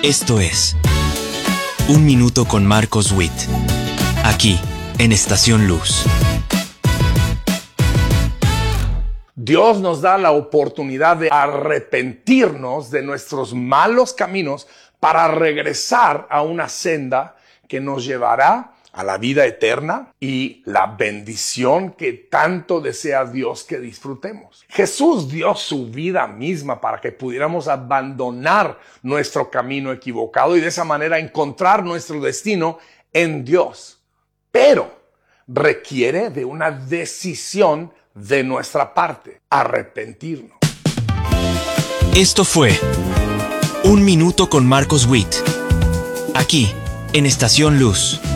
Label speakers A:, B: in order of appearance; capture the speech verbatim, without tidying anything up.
A: Esto es Un Minuto con Marcos Witt, aquí en Estación Luz.
B: Dios nos da la oportunidad de arrepentirnos de nuestros malos caminos para regresar a una senda que nos llevará a la vida eterna y la bendición que tanto desea Dios que disfrutemos. Jesús dio su vida misma para que pudiéramos abandonar nuestro camino equivocado y de esa manera encontrar nuestro destino en Dios. Pero requiere de una decisión de nuestra parte, arrepentirnos.
A: Esto fue Un Minuto con Marcos Witt, aquí en Estación Luz.